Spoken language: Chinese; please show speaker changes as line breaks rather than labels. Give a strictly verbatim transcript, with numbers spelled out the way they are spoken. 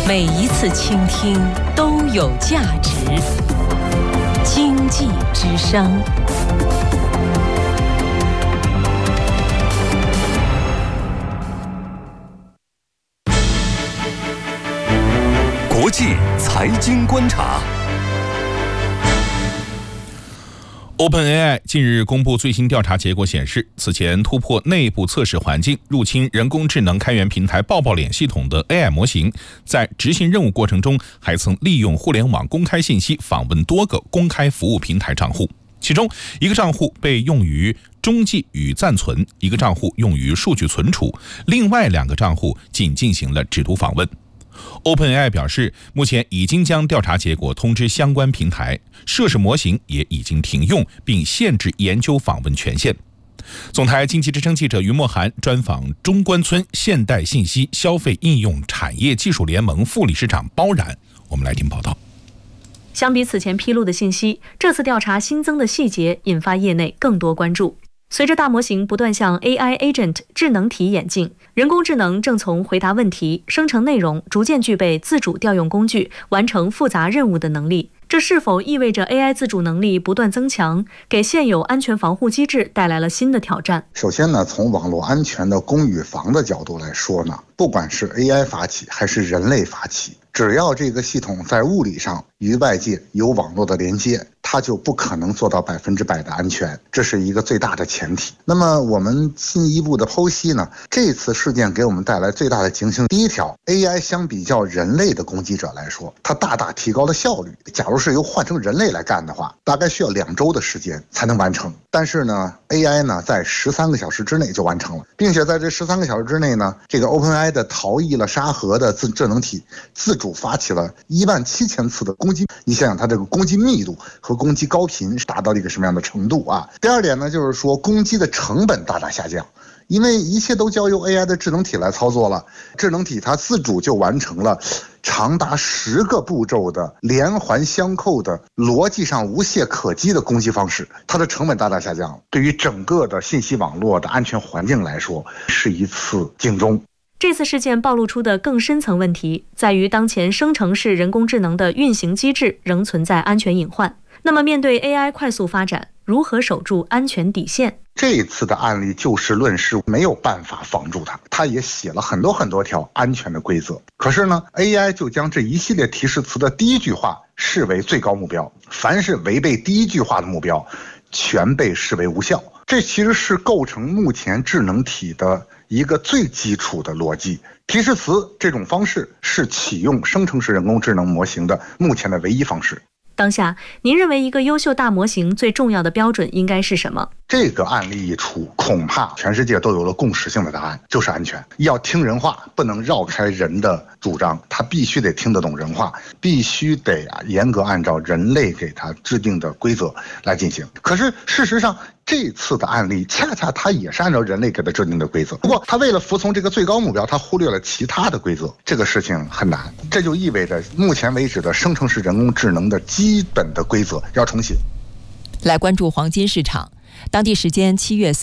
每一次倾听都有价值。经济之声。
国际财经观察。OpenAI 近日公布最新调查结果显示，此前突破内部测试环境入侵人工智能开源平台抱抱脸系统的 A I 模型，在执行任务过程中还曾利用互联网公开信息访问多个公开服务平台账户，其中一个账户被用于中继与暂存，一个账户用于数据存储，另外两个账户仅进行了只读访问。OpenAI 表示，目前已经将调查结果通知相关平台，涉事模型也已经停用，并限制研究访问权限。总台经济之声记者于墨涵专访中关村现代信息消费应用产业技术联盟副理事长包然，我们来听报道。
相比此前披露的信息，这次调查新增的细节引发业内更多关注。随着大模型不断向 A I Agent 智能体演进，人工智能正从回答问题、生成内容，逐渐具备自主调用工具、完成复杂任务的能力。这是否意味着 A I 自主能力不断增强，给现有安全防护机制带来了新的挑战？
首先呢，从网络安全的攻与防的角度来说呢，不管是 A I 发起还是人类发起，只要这个系统在物理上与外界有网络的连接，它就不可能做到百分之百的安全，这是一个最大的前提。那么我们进一步的剖析呢，这次事件给我们带来最大的警醒。第一条 ，A I 相比较人类的攻击者来说，它大大提高了效率。假如是由换成人类来干的话，大概需要两周的时间才能完成。但是呢 ，A I 呢在十三个小时之内就完成了，并且在这十三个小时之内呢，这个 OpenAI 的逃逸了沙盒的自智能体自主发起了一万七千次的攻击。你想想它这个攻击密度和攻击高频是达到了一个什么样的程度啊？第二点呢，就是说攻击的成本大大下降。因为一切都交由 A I 的智能体来操作了，智能体它自主就完成了长达十个步骤的连环相扣的逻辑上无懈可击的攻击方式，它的成本大大下降，对于整个的信息网络的安全环境来说是一次警钟。
这次事件暴露出的更深层问题在于，当前生成式人工智能的运行机制仍存在安全隐患。那么面对 A I 快速发展，如何守住安全底线？
这次的案例就事论事，没有办法防住它。它也写了很多很多条安全的规则，可是呢 A I 就将这一系列提示词的第一句话视为最高目标，凡是违背第一句话的目标全被视为无效。这其实是构成目前智能体的一个最基础的逻辑。提示词这种方式是启用生成式人工智能模型的目前的唯一方式。
当下，您认为一个优秀大模型最重要的标准应该是什么？
这个案例一出，恐怕全世界都有了共识性的答案，就是安全。要听人话，不能绕开人的主张，他必须得听得懂人话，必须得啊严格按照人类给他制定的规则来进行。可是事实上，这次的案例恰恰他也是按照人类给他制定的规则，不过他为了服从这个最高目标，他忽略了其他的规则，这个事情很难。这就意味着目前为止的生成式人工智能的基本的规则要重写。
来关注黄金市场，当地时间七月三